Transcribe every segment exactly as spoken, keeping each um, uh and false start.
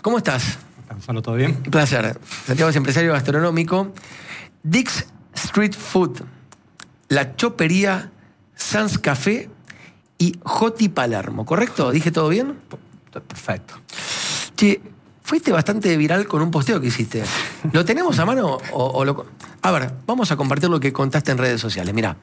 ¿cómo estás? Gonzalo, ¿todo bien? Un placer. Santiago es empresario gastronómico. Dick's Street Food, La Chopería, Sans Café y Joti Palermo, ¿correcto? ¿Dije todo bien? Perfecto. Che, fuiste bastante viral con un posteo que hiciste. ¿Lo tenemos a mano o, o lo...? A ver, vamos a compartir lo que contaste en redes sociales. Mirá.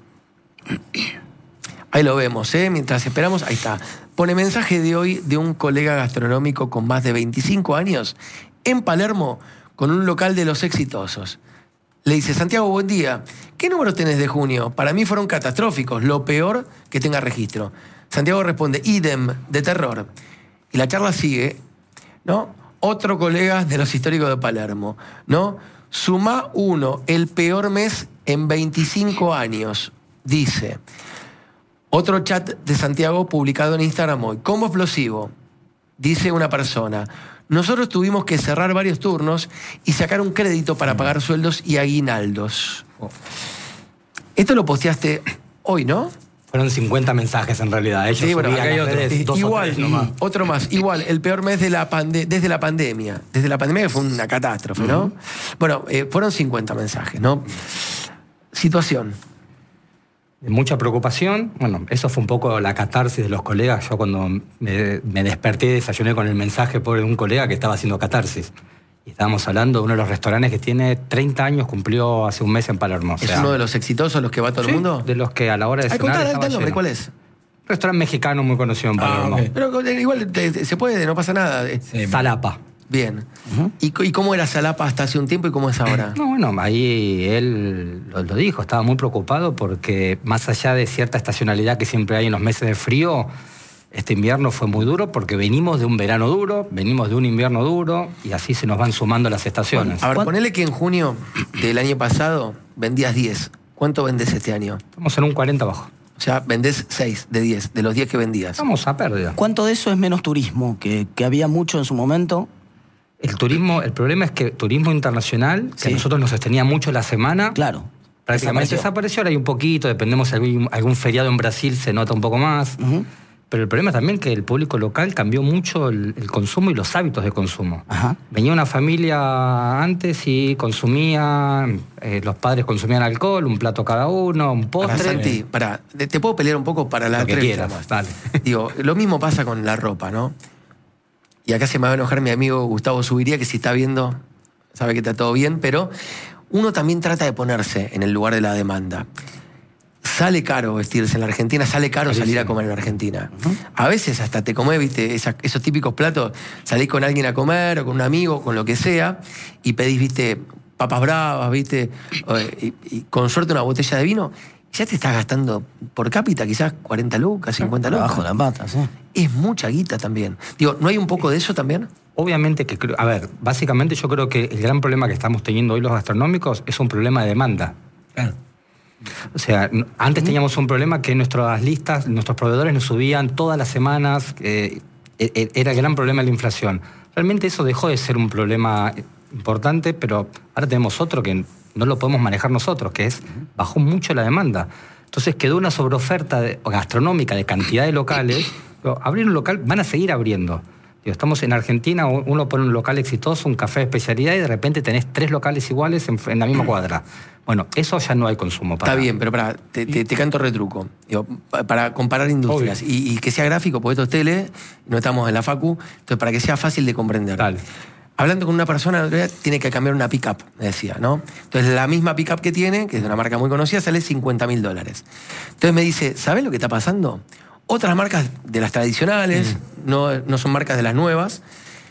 Ahí lo vemos, ¿eh? Mientras esperamos, ahí está. Pone mensaje de hoy de un colega gastronómico con más de veinticinco años en Palermo con un local de los exitosos. Le dice, Santiago, buen día. ¿Qué número tenés de junio? Para mí fueron catastróficos, lo peor que tenga registro. Santiago responde, idem, de terror. Y la charla sigue, ¿no? Otro colega de los históricos de Palermo, ¿no? Sumá uno, el peor mes en veinticinco años, dice. Otro chat de Santiago publicado en Instagram hoy. Combo explosivo, dice una persona. Nosotros tuvimos que cerrar varios turnos y sacar un crédito para pagar sueldos y aguinaldos. Esto lo posteaste hoy, ¿no? Fueron cincuenta mensajes en realidad. Ellos sí, bueno, acá hay otro. Redes, dos igual, o tres nomás. Otro más. Igual, el peor mes de la pande desde la pandemia. Desde la pandemia que fue una catástrofe, ¿no? Uh-huh. Bueno, eh, fueron cincuenta mensajes, ¿no? Situación. Mucha preocupación. Bueno, eso fue un poco la catarsis de los colegas. Yo cuando me, me desperté, desayuné con el mensaje por un colega que estaba haciendo catarsis. Y estábamos hablando de uno de los restaurantes que tiene treinta años, cumplió hace un mes en Palermo. O sea, ¿es uno de los exitosos los que va todo sí, el mundo? De los que a la hora de Ay, cenar contá, estaba el nombre, lleno. ¿cuál es? Restaurante mexicano muy conocido en Palermo. Ah, okay. Pero igual te, te, se puede, no pasa nada. Sí, Salapa. Bien. Uh-huh. ¿Y, ¿Y cómo era Salapa hasta hace un tiempo y cómo es ahora? No, bueno, ahí él lo, lo dijo, estaba muy preocupado porque más allá de cierta estacionalidad que siempre hay en los meses de frío, este invierno fue muy duro porque venimos de un verano duro, venimos de un invierno duro y así se nos van sumando las estaciones. Bueno, a ver, ponele que en junio del año pasado vendías diez. ¿Cuánto vendés este año? Estamos en un cuarenta bajo. O sea, vendés seis de diez, de los diez que vendías. Estamos a pérdida. ¿Cuánto de eso es menos turismo? Que, que había mucho en su momento. El turismo, el problema es que turismo internacional, que sí. a nosotros nos sostenía mucho la semana, claro, prácticamente desapareció. desapareció, ahora hay un poquito, dependemos si algún, algún feriado en Brasil se nota un poco más. Uh-huh. Pero el problema es también que el público local cambió mucho el, el consumo y los hábitos de consumo. Ajá. Venía una familia antes y consumía, eh, los padres consumían alcohol, un plato cada uno, un postre. Para Santi, para, te puedo pelear un poco para la lo que entrevista quieras, más. dale. Digo, lo mismo pasa con la ropa, ¿no? Y acá se me va a enojar mi amigo Gustavo Subiría, que si está viendo, sabe que está todo bien, pero uno también trata de ponerse en el lugar de la demanda. Sale caro vestirse en la Argentina, sale caro salir a comer en la Argentina. Uh-huh. A veces hasta te comés, viste, esa, esos típicos platos, salís con alguien a comer o con un amigo, con lo que sea, y pedís, viste, papas bravas, viste, y, y con suerte una botella de vino, y ya te estás gastando por cápita quizás cuarenta lucas, cincuenta lucas. Bajo la pata, sí. Es mucha guita también. Digo, ¿no hay un poco de eso también? Obviamente que, a ver, básicamente yo creo que el gran problema que estamos teniendo hoy los gastronómicos es un problema de demanda. Claro. O sea, antes teníamos un problema que nuestras listas, nuestros proveedores nos subían todas las semanas, eh, era el gran problema de la inflación. Realmente eso dejó de ser un problema importante, pero ahora tenemos otro que no lo podemos manejar nosotros, que es, bajó mucho la demanda. Entonces quedó una sobreoferta de, gastronómica de cantidad de locales. Abrir un local, van a seguir abriendo. Digo, estamos en Argentina, uno pone un local exitoso, un café de especialidad y de repente tenés tres locales iguales en, en la misma cuadra. Bueno, eso ya no hay consumo. Para... Está bien, pero para, te, te, te canto retruco. Digo, para comparar industrias y, y que sea gráfico, porque esto es tele, no estamos en la facu, entonces para que sea fácil de comprender. Dale. Hablando con una persona, tiene que cambiar una pick-up, me decía, ¿no? Entonces la misma pick-up que tiene, que es de una marca muy conocida, sale cincuenta mil dólares. Entonces me dice, ¿sabés lo que está pasando? Otras marcas de las tradicionales, mm. no, no son marcas de las nuevas,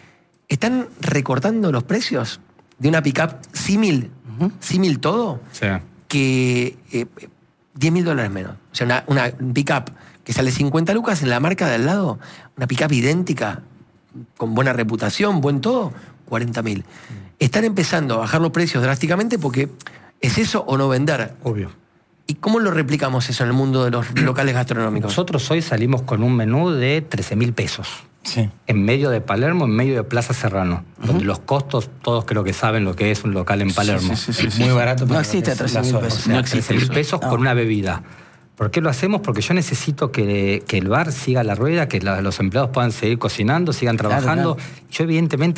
están recortando los precios de una pick-up símil, uh-huh. símil todo, sí. que eh, diez mil dólares menos. O sea, una, una pick-up que sale cincuenta lucas en la marca de al lado, una pick-up idéntica, con buena reputación, buen todo, cuarenta mil. Mm. Están empezando a bajar los precios drásticamente porque es eso o no vender. Obvio. ¿Y cómo lo replicamos eso en el mundo de los locales gastronómicos? Nosotros hoy salimos con un menú de trece mil pesos. Sí. En medio de Palermo, en medio de Plaza Serrano. Uh-huh. Donde los costos, todos creo que saben lo que es un local en Palermo. Sí, sí, sí, sí, muy barato. No existe trece mil pesos. O sea, no existe trece mil pesos no. por una bebida. ¿Por qué lo hacemos? Porque yo necesito que, que el bar siga la rueda, que la, los empleados puedan seguir cocinando, sigan trabajando. Claro, claro. Yo, evidentemente,